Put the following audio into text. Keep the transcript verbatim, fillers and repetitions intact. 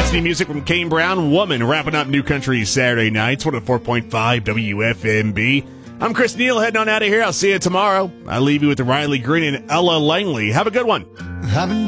Disney music from Kane Brown, Woman, wrapping up New Country Saturday nights, one oh four point five W F M B. I'm Chris Neal, heading on out of here. I'll see you tomorrow. I leave you with Riley Green and Ella Langley. Have a good one. I've been